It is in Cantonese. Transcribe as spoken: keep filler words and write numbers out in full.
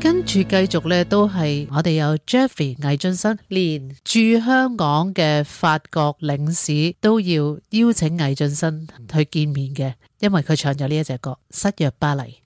跟住繼續咧，都係我哋有 Jeffrey 魏浚笙，連駐香港嘅法國領事都要邀請魏浚笙去見面嘅，因為佢唱咗呢一隻歌《失約巴黎》。